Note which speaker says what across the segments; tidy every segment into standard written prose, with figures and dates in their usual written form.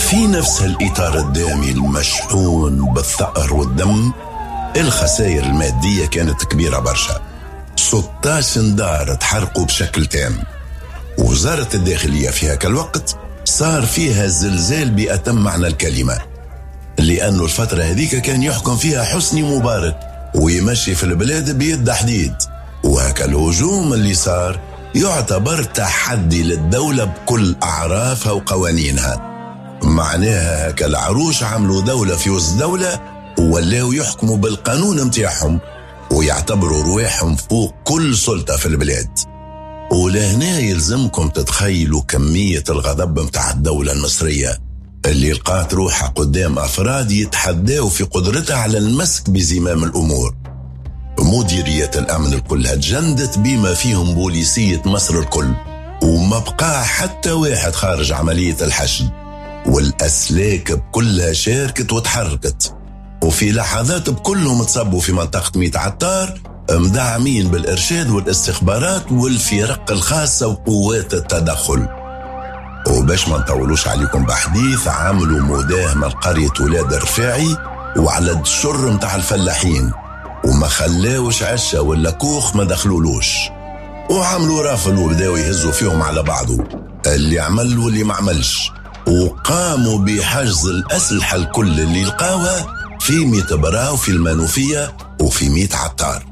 Speaker 1: في نفس الإطار الدامي المشحون بالثأر والدم، الخسائر المادية كانت كبيرة برشا. 16 دار تحرقوا بشكل تام. وزارة الداخلية في هاك الوقت صار فيها زلزال بأتم معنى الكلمة، لأنه الفترة هذيك كان يحكم فيها حسني مبارك ويمشي في البلاد بيد حديد. وهكا الهجوم اللي صار يعتبر تحدي للدولة بكل أعرافها وقوانينها. معناها هكا العروش عملوا دولة في وسط دولة ولاو يحكموا بالقانون متاعهم ويعتبروا رواحهم فوق كل سلطة في البلاد. ولهنا يلزمكم تتخيلوا كمية الغضب متاع الدولة المصرية اللي لقات روحها قدام أفراد يتحداوا في قدرتها على المسك بزمام الأمور. مديرية الأمن الكلها تجندت بما فيهم بوليسية مصر الكل، وما بقى حتى واحد خارج عملية الحشد، والأسلاك كلها شاركت وتحركت. وفي لحظات بكلهم تصبوا في منطقة ميت عطار مدعمين بالإرشاد والاستخبارات والفرق الخاصة وقوات التدخل. وباش ما نطولوش عليكم بحديث، عملوا مداهمة لقرية ولاد الرفاعي وعلى الشر متاع الفلاحين، وما خلاوش عشة ولا كوخ ما دخلولوش، وعملوا رافل وبداوا يهزوا فيهم على بعضه، اللي عمل واللي ما عملش. وقاموا بحجز الأسلحة الكل اللي لقاوها في ميت برا وفي المنوفية وفي ميت عطار.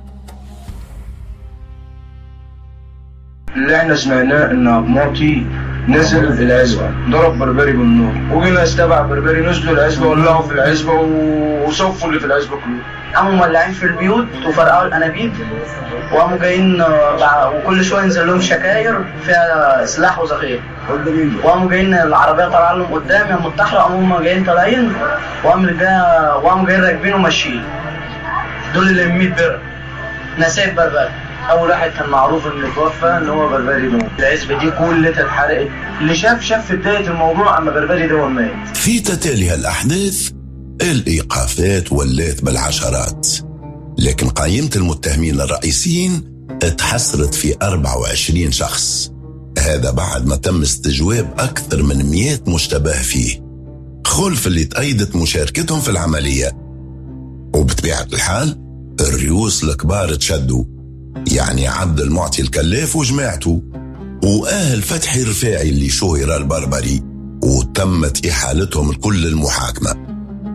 Speaker 2: اللي احنا سمعناه ان ابماطي نزل العزبة ضرب بربري بالنور، وجينا استبع بربري نزلوا العزبة ولعوا في العزبة وصفوا اللي في العزبة كله.
Speaker 3: قاموا مولعين في البيوت وفرقعوا الانابيب، وقاموا جايين وكل شويه ينزل لهم شكاير فيها سلاح وذخيره، وقاموا جايين العربيه طالعه لهم قدام يا متحرق، قاموا هم جايين طالعين وقاموا جايين راكبين وماشيين. دول اللي 100 برق نسيت بربري. اول واحد كان معروف ان توفى ان هو بربري ده. العزبه دي كلها اتحرقت، اللي شاف في بدايه الموضوع، اما بربري ده مات.
Speaker 1: في تتالي الأحداث الإيقافات ولات بالعشرات، لكن قائمة المتهمين الرئيسيين اتحصرت في 24 شخص. هذا بعد ما تم استجواب أكثر من 100 مشتبه فيه، خلف اللي تأيدت مشاركتهم في العملية. وبطبيعة الحال الرؤوس الكبار تشدوا، يعني عبد المعطي الكلاف وجماعته، وأهل فتحي الرفاعي اللي شهر البربري، وتمت إحالتهم الكل المحاكمة.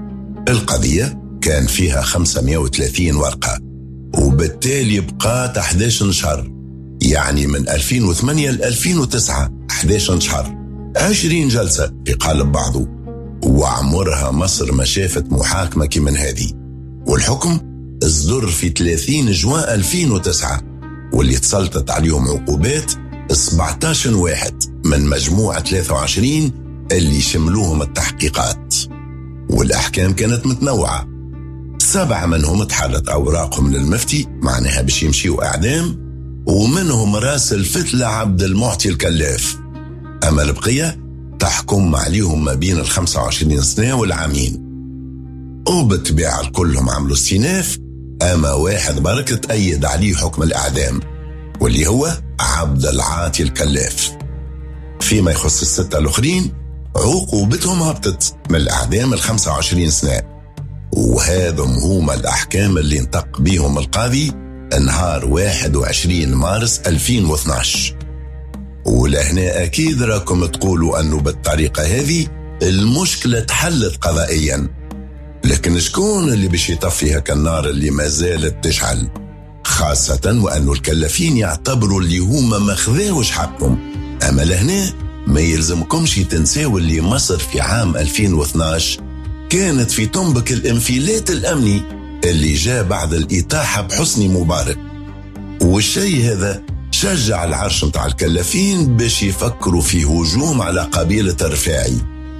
Speaker 1: القضية كان فيها 530 ورقة، وبالتالي بقات 11 شهر، يعني من 2008 ل 2009 11 شهر، 20 جلسة في قالب بعضه. وعمرها مصر ما شافت محاكمة كمن هذه. والحكم اصدر في 30 جوان 2009، واللي تسلطت عليهم عقوبات 17 واحد من مجموعة 23 اللي شملوهم التحقيقات. والأحكام كانت متنوعة، 7 منهم تحلت أوراقهم للمفتي، معناها باش يمشيوا إعدام، ومنهم راس الفتلة عبد المعطي الكلاف. أما البقية تحكم عليهم ما بين 25 سنة والعامين. وبالطبيعة الكلهم عملوا استئناف، أما واحد برك تأيد عليه حكم الإعدام، واللي هو عبد العاطي الكلاف. فيما يخص الستة الآخرين عقوبتهم هبطت من الإعدام 25 سنة. وهذم هما الأحكام اللي انطق بيهم القاضي نهار 21 مارس 2012. ولهنا أكيد راكم تقولوا أنه بالطريقة هذه المشكلة تحلت قضائيا، لكن شكون اللي باش يطفي هكا النار اللي ما زالت تشعل؟ خاصة وأنه الكلافين يعتبروا اللي هما ما خذاوش حقهم. أما لهنا ما يلزمكمش تنساوا اللي مصر في عام 2012 كانت في تنبك الانفلات الأمني اللي جاء بعد الإطاحة بحسني مبارك. والشيء هذا شجع العرش متاع الكلافين باش يفكروا في هجوم على قبيلة الرفاعي،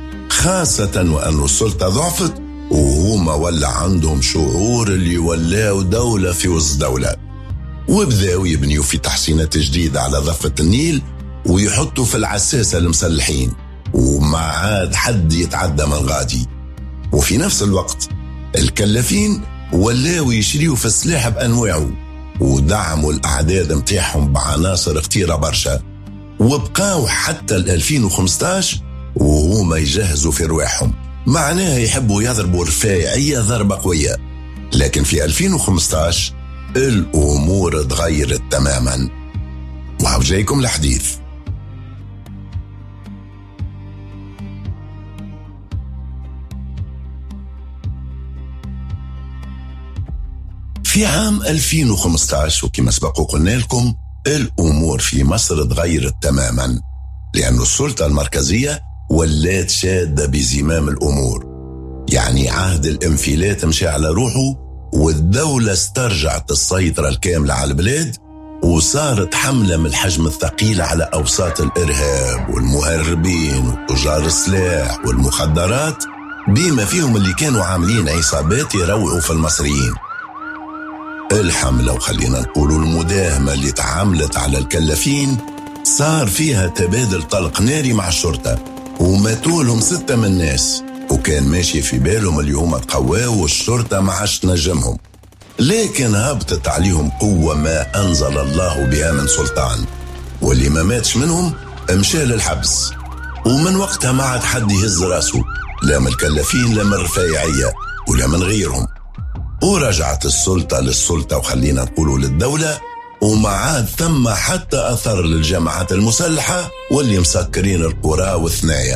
Speaker 1: خاصة وأن السلطة ضعفت وهما ولا عندهم شعور اللي ولاو دولة في وسط دولة. وبداوا يبنيوا في تحسينات جديدة على ضفة النيل ويحطوا في العساسة المسلحين، وما عاد حد يتعدى من غادي. وفي نفس الوقت الكلافين ولاو يشريوا في السلاح بأنواعه، ودعموا الأعداد متاعهم بعناصر كتيرة برشا، وبقاو حتى 2015 وهما يجهزوا في رواحهم، معناها يحبوا يضربوا رفاعية ضربة قوية. لكن في 2015 الأمور تغيرت تماما، وهو جايكم الحديث. في عام 2015 وكما سبق قلنا لكم الأمور في مصر تغيرت تماما، لأن السلطة المركزية ولات شادة بزمام الأمور. يعني عهد الانفلات مشى على روحه، والدولة استرجعت السيطرة الكاملة على البلاد، وصارت حملة من الحجم الثقيل على أوساط الإرهاب والمهربين وتجار السلاح والمخدرات، بما فيهم اللي كانوا عاملين عصابات يروعوا في المصريين. الحملة وخلينا نقولوا المداهمة اللي تعاملت على الكلافين صار فيها تبادل طلق ناري مع الشرطة، وماتوا لهم 6 من الناس، وكان ماشي في بالهم اليوم تقواو والشرطة ما عادش تنجمهم. لكن هبطت عليهم قوة ما أنزل الله بها من سلطان، واللي ما ماتش منهم امشى للحبس. ومن وقتها ما عاد حد يهز راسه، لا من الكلافين لا من الرفاعية ولا من غيرهم. ورجعت السلطة للسلطة وخلينا نقولوا للدولة، وما عاد ثم حتى أثر للجماعات المسلحة واللي مسكرين القرى والثنايا.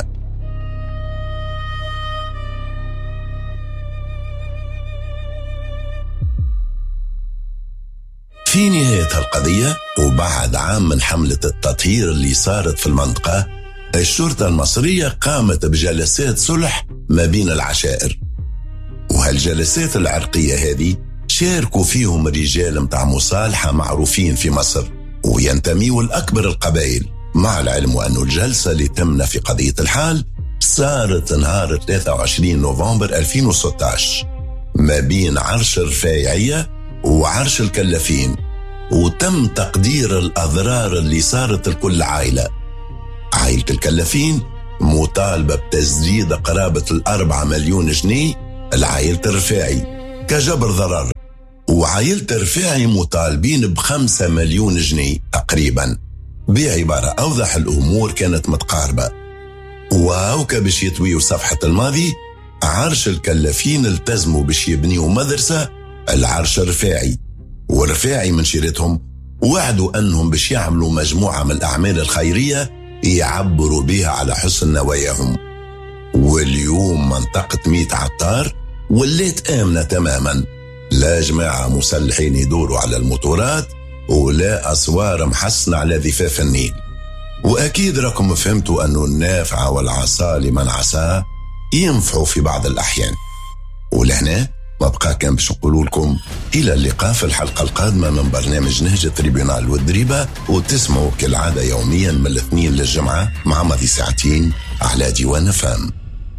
Speaker 1: في نهاية القضية وبعد عام من حملة التطهير اللي صارت في المنطقة، الشرطة المصرية قامت بجلسات صلح ما بين العشائر، وهالجلسات العرقية هذه شاركوا فيهم رجال متاع مصالحة معروفين في مصر وينتميوا لأكبر القبائل، مع العلم أن الجلسة اللي تمنا في قضية الحال صارت نهار 23 نوفمبر 2016 ما بين عرش الرفاعية وعرش الكلافين، وتم تقدير الأضرار اللي صارت لكل عائلة. عائلة الكلافين مطالبة بتسديد قرابة 4 مليون جنيه العائلة الرفاعي كجبر ضرر، وعائلة الرفاعي مطالبين ب5 مليون جنيه تقريبا. بعبارة أوضح الأمور كانت متقاربة. وهوكا باش يطويوا صفحة الماضي، عرش الكلافين التزموا باش يبنيوا مدرسة العرش الرفاعي، والرفاعي من شيرتهم وعدوا أنهم باش يعملوا مجموعة من الأعمال الخيرية يعبروا بها على حسن نواياهم. واليوم منطقة ميت عطار وليت آمنة تماما، لا جماعة مسلحين يدوروا على الموتورات ولا أسوار محسنة على ضفاف النيل. وأكيد راكم فهمتوا أنه النافع والعصا لمن عصاه ينفعوا في بعض الأحيان. ولهنا ما بقى كان باش نقول لكم إلى اللقاء في الحلقة القادمة من برنامج نهج تريبيونال والدريبة، وتسمعوا كالعادة يوميا من الاثنين للجمعة مع ماضي ساعتين على ديوان فام.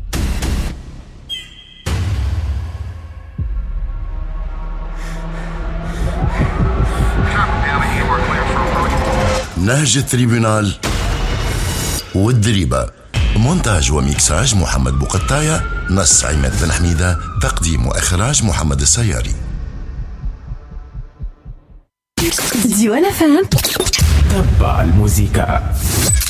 Speaker 1: نهج التريبيونال والدريبة، مونتاج وميكساج محمد بوقطاية، نص عماد بن حميدة، تقديم وإخراج محمد السياري.
Speaker 4: ديوان فام، تبع الموسيقى.